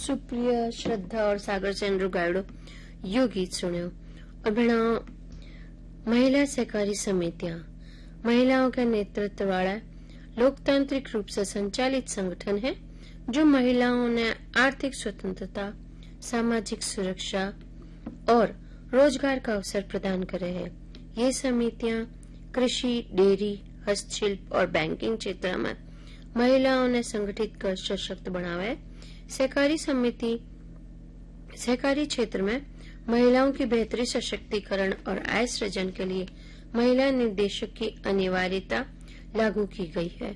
सुप्रिया, श्रद्धा और सागर चंद्र गायड़ो यो गीत सुनियो। और भेणाओ, महिला सहकारी समितियां महिलाओं के नेतृत्व वाला लोकतांत्रिक रूप से संचालित संगठन है जो महिलाओं ने आर्थिक स्वतंत्रता, सामाजिक सुरक्षा और रोजगार का अवसर प्रदान करे हैं। ये समितियां कृषि, डेयरी, हस्तशिल्प और बैंकिंग क्षेत्र में महिलाओं ने संगठित कर सशक्त बनावा है। सहकारी क्षेत्र में महिलाओं की बेहतरी, सशक्तिकरण और आय सृजन के लिए महिला निर्देशक की अनिवार्यता लागू की गई है।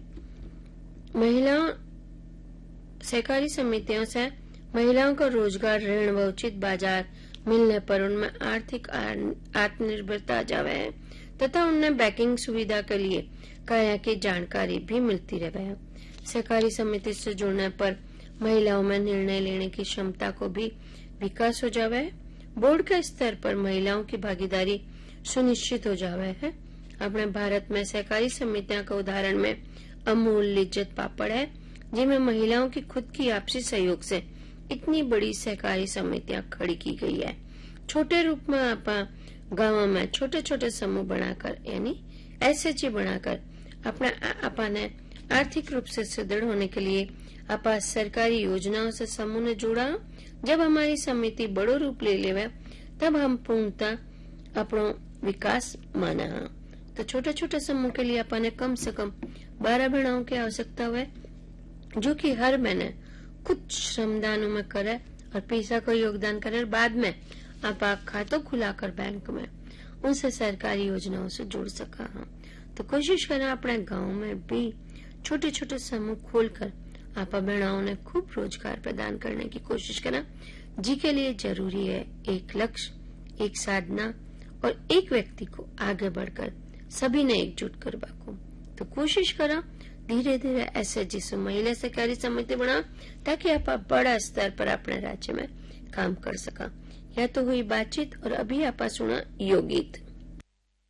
सहकारी समितियों से महिलाओं को रोजगार, ऋण व उचित बाजार मिलने पर उनमें आर्थिक आत्मनिर्भरता आ जावे है तथा उन्हें बैंकिंग सुविधा के लिए कार्य की जानकारी भी मिलती रहे है। सहकारी समिति से जुड़ने पर महिलाओं में निर्णय लेने की क्षमता को भी विकास हो जावे है। बोर्ड के स्तर पर महिलाओं की भागीदारी सुनिश्चित हो जावे है। अपने भारत में सहकारी समितियों का उदाहरण में अमूल, लिज्जत पापड़ है, जिनमें महिलाओं की खुद की आपसी सहयोग से इतनी बड़ी सहकारी समितियां खड़ी की गई है। छोटे रूप में आपा गाँव में छोटे छोटे समूह बनाकर यानी एसएचजी बनाकर अपने आर्थिक रूप से सुदृढ़ होने के लिए आपा सरकारी योजनाओं से समूह ने जुड़ा। जब हमारी समिति बड़ो रूप ले लेवे तब हम पूर्णतः अपनो विकास माना। तो छोटे छोटे समूह के लिए अपने कम से कम 12 भेड़ाओं की आवश्यकता हुए जो कि हर महीने कुछ श्रमदानों में करे और पैसा को योगदान करे और बाद में आप खातों खुलाकर बैंक में उनसे सरकारी योजनाओं से जुड़ सका। तो कोशिश करें अपने गांव में भी छोटे छोटे समूह खोलकर आपा बहनाओं ने खूब रोजगार प्रदान करने की कोशिश करें, जी के लिए जरूरी है एक लक्ष्य, एक साधना और एक व्यक्ति को आगे बढ़कर सभी ने एकजुट करवा को। तो कोशिश करा धीरे धीरे एसएचजी से महिला सहकारी समिति बना ताकि आप बड़ा स्तर पर अपने राज्य में काम कर सका। यह तो हुई बातचीत और अभी आप सुना यो गीत।